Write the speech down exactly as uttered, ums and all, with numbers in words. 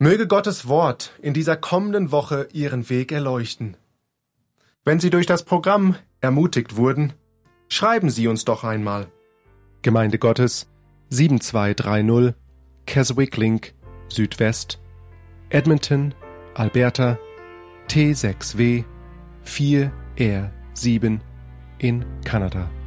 Möge Gottes Wort in dieser kommenden Woche Ihren Weg erleuchten. Wenn Sie durch das Programm ermutigt wurden, schreiben Sie uns doch einmal. Gemeinde Gottes sieben zwei drei null Keswick Link, Südwest, Edmonton, Alberta, T sechs W vier R sieben in Kanada.